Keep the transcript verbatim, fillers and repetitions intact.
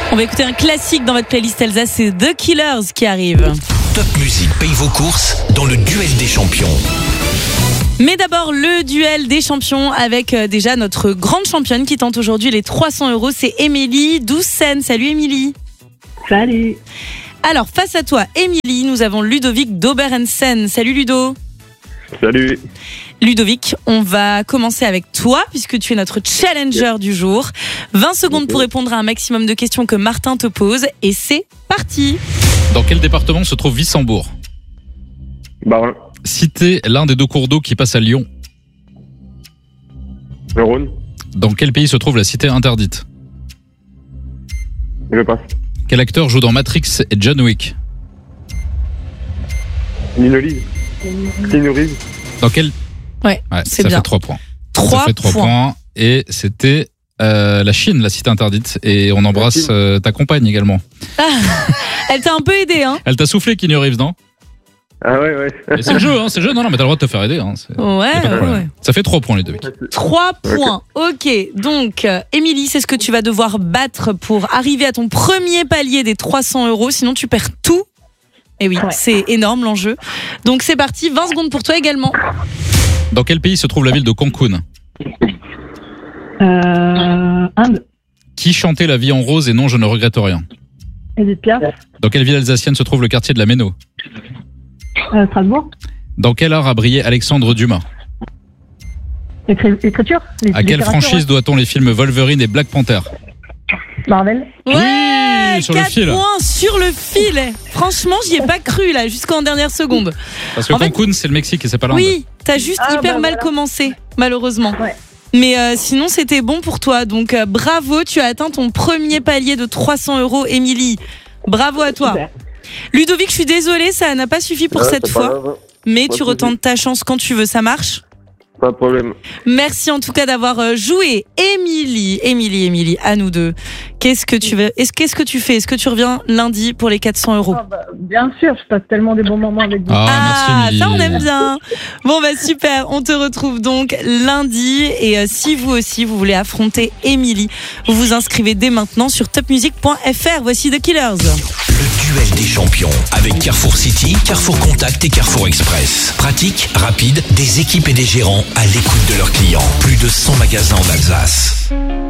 On va écouter un classique dans votre playlist Elsa, c'est The Killers qui arrive. Top Music paye vos courses dans le duel des champions. Mais d'abord, le duel des champions avec euh, déjà notre grande championne qui tente aujourd'hui les trois cents euros. C'est Émilie Doucen. Salut Émilie. Salut. Alors, face à toi, Émilie, nous avons Ludovic d'Oberensen. Salut Ludo. Salut. Ludovic, on va commencer avec toi puisque tu es notre challenger du jour. vingt secondes pour répondre à un maximum de questions que Martin te pose et c'est parti. Dans quel département se trouve Wissembourg ? Barin. Citez l'un des deux cours d'eau qui passe à Lyon. Le Rhône. Dans quel pays se trouve la cité interdite ? Je passe. Quel acteur joue dans Matrix et John Wick ? Keanu Reeves. Keanu Reeves. Dans quel... Ouais, Ouais, c'est ça bien. fait trois points. Trois ça fait trois points. points. Et c'était euh, la Chine, la cité interdite. Et on embrasse euh, ta compagne également. Ah, elle t'a un peu aidé, hein. Elle t'a soufflé, Keanu Reeves, non ? Ah ouais, ouais. Et c'est le jeu, hein, c'est le jeu. Non, non, mais t'as le droit de te faire aider. Hein, c'est... Ouais, y a pas de ouais, problème. ouais. Ça fait trois points, Ludovic. Trois points. Ok, donc euh, Émilie, c'est ce que tu vas devoir battre pour arriver à ton premier palier des trois cents euros. Sinon, tu perds tout. Et oui, Ouais. c'est énorme l'enjeu. Donc c'est parti, vingt secondes pour toi également. Dans quel pays se trouve la ville de Cancun ? Euh, Inde. Qui chantait La vie en rose et non, je ne regrette rien ? Edith Piaf. Dans quelle ville alsacienne se trouve le quartier de la Méno ? Euh, Strasbourg. Dans quel art a brillé Alexandre Dumas ? Écri- Écriture. À quelle franchise doit-on les films Wolverine et Black Panther ? ouais. Marvel. Ouais, Oui, sur le quatre fil. points sur le fil. Franchement, j'y ai pas cru là, jusqu'en dernière seconde. Parce que En fait- Cancun, c'est le Mexique et c'est pas l'Inde. Oui, t'as juste Ah, hyper bah, mal voilà. commencé, malheureusement. Ouais. Mais euh, sinon, c'était bon pour toi. Donc euh, bravo, tu as atteint ton premier palier de trois cents euros, Émilie. Bravo à toi. Super. Ludovic, je suis désolée, ça n'a pas suffi pour Ouais, cette c'est pas fois. grave. Mais Pas tu de retentes ta chance quand tu veux, ça marche ? Pas de problème. Merci en tout cas d'avoir euh, joué. Émilie, Émilie, Émilie, à nous deux. Qu'est-ce que tu veux Est-ce qu'est-ce que tu fais Est-ce que tu reviens lundi pour les quatre cents euros ? Ah, bah, bien sûr, je passe tellement des bons moments avec vous. Ah, merci ça on Émilie. aime bien. Bon bah super, on te retrouve donc lundi et euh, si vous aussi vous voulez affronter Émilie, vous vous inscrivez dès maintenant sur top music point f r. Voici The Killers. Le duel des champions avec Carrefour City, Carrefour Contact et Carrefour Express. Pratique, rapide, des équipes et des gérants à l'écoute de leurs clients. Plus de cent magasins en Alsace.